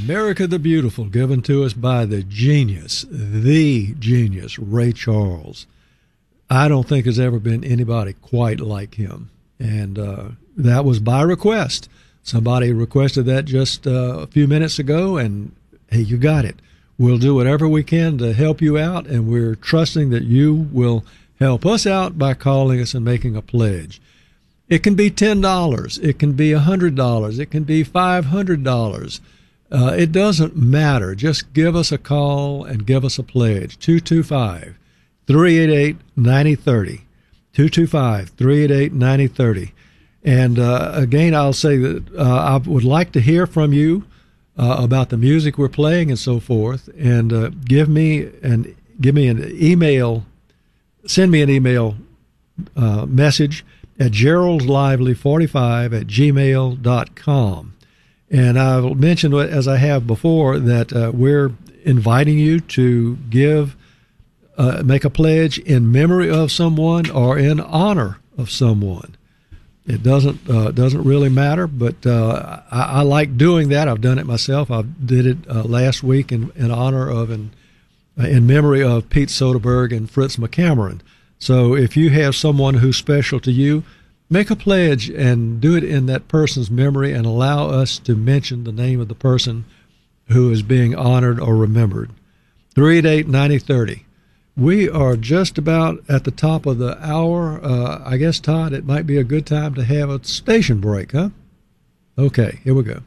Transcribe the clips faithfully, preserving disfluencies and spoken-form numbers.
America the Beautiful, given to us by the genius, the genius, Ray Charles. I don't think there's ever been anybody quite like him. And uh, that was by request. Somebody requested that just uh, a few minutes ago, and hey, you got it. We'll do whatever we can to help you out, and we're trusting that you will help us out by calling us and making a pledge. It can be ten dollars. It can be one hundred dollars. It can be five hundred dollars. Uh, it doesn't matter. Just give us a call and give us a pledge. two two five, three eight eight, nine zero three zero. two two five, three eight eight, nine zero three zero. And uh, again, I'll say that uh, I would like to hear from you uh, about the music we're playing and so forth. And uh, give me an give me an email. Send me an email uh, message at geralds lively forty-five at gmail dot com. And I'll mention, as I have before, that uh, we're inviting you to give, uh, make a pledge in memory of someone or in honor of someone. It doesn't uh, doesn't really matter, but uh, I, I like doing that. I've done it myself. I did it uh, last week in, in honor of and in memory of Pete Soderbergh and Fritz McCameron. So if you have someone who's special to you, make a pledge and do it in that person's memory and allow us to mention the name of the person who is being honored or remembered. three eight eight, nine zero three zero. We are just about at the top of the hour. Uh, I guess, Todd, it might be a good time to have a station break, huh? Okay, here we go.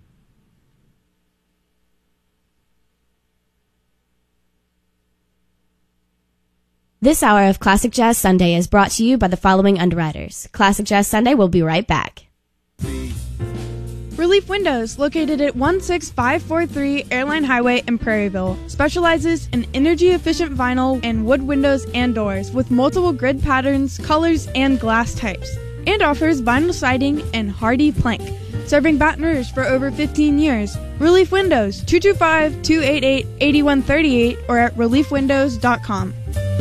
This hour of Classic Jazz Sunday is brought to you by the following underwriters. Classic Jazz Sunday will be right back. Relief Windows, located at one six five four three Airline Highway in Prairieville, specializes in energy-efficient vinyl and wood windows and doors with multiple grid patterns, colors, and glass types, and offers vinyl siding and hardy plank. Serving Baton Rouge for over fifteen years. Relief Windows, two two five, two eight eight, eight one three eight or at relief windows dot com.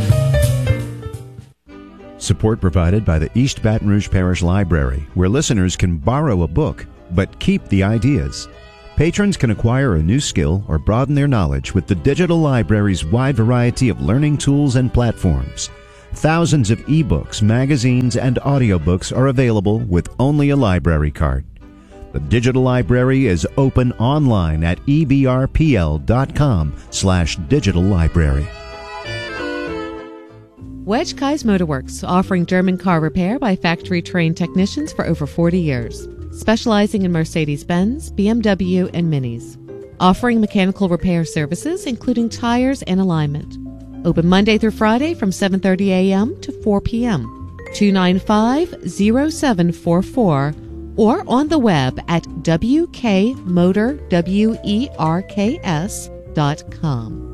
Support provided by the East Baton Rouge Parish Library, where listeners can borrow a book, but keep the ideas. Patrons can acquire a new skill or broaden their knowledge with the digital library's wide variety of learning tools and platforms. Thousands of ebooks, magazines, and audiobooks are available with only a library card. The digital library is open online at e b r p l dot com slash digital library. Wedge Kai's Motorworks, offering German car repair by factory-trained technicians for over forty years. Specializing in Mercedes-Benz, B M W, and Minis. Offering mechanical repair services, including tires and alignment. Open Monday through Friday from seven thirty a.m. to four p.m. two nine five, zero seven four four or on the web at w k motor werks dot com.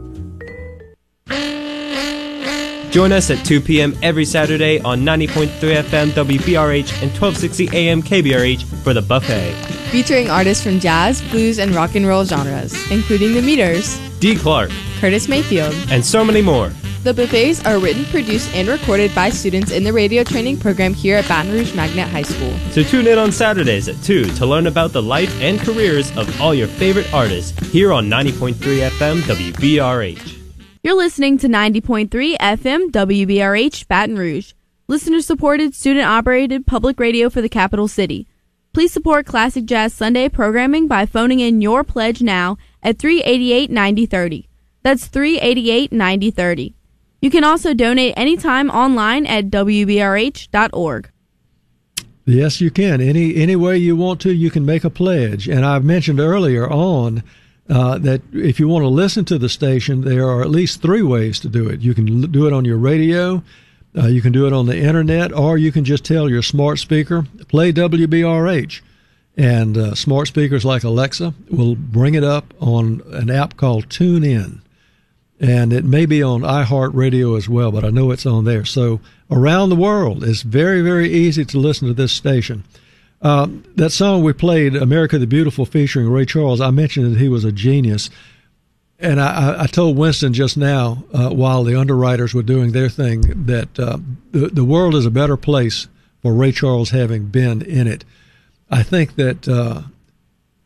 Join us at two p.m. every Saturday on ninety point three F M W B R H and twelve sixty A M K B R H for The Buffet. Featuring artists from jazz, blues, and rock and roll genres, including The Meters, Dee Clark, Curtis Mayfield, and so many more. The buffets are written, produced, and recorded by students in the radio training program here at Baton Rouge Magnet High School. So tune in on Saturdays at two to learn about the life and careers of all your favorite artists here on ninety point three F M W B R H. You're listening to ninety point three F M W B R H Baton Rouge, listener-supported, student-operated public radio for the capital city. Please support Classic Jazz Sunday programming by phoning in your pledge now at three eight eight, nine zero three zero. That's three eight eight, nine zero three zero. You can also donate anytime online at w b r h dot org. Yes, you can. Any any way you want to, you can make a pledge. And I've mentioned earlier on Uh, that if you want to listen to the station, there are at least three ways to do it. You can l- do it on your radio, uh, you can do it on the internet, or you can just tell your smart speaker, play W B R H. And uh, smart speakers like Alexa will bring it up on an app called TuneIn. And it may be on iHeartRadio as well, but I know it's on there. So around the world, it's very, very easy to listen to this station. Uh, that song we played, America the Beautiful, featuring Ray Charles, I mentioned that he was a genius. And I, I told Winston just now, uh, while the underwriters were doing their thing, that uh, the, the world is a better place for Ray Charles having been in it. I think that uh,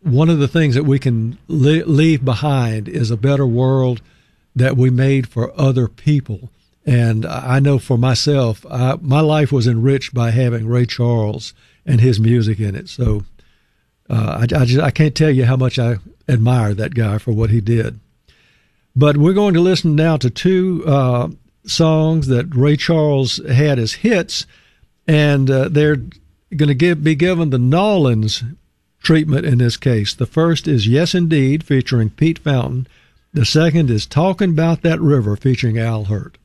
one of the things that we can li- leave behind is a better world that we made for other people. And I know for myself, I, my life was enriched by having Ray Charles and his music in it. So uh, I, I, just, I can't tell you how much I admire that guy for what he did. But we're going to listen now to two uh, songs that Ray Charles had as hits, and uh, they're going to give, be given the Nolans treatment in this case. The first is Yes Indeed, featuring Pete Fountain. The second is Talking About That River, featuring Al Hirt.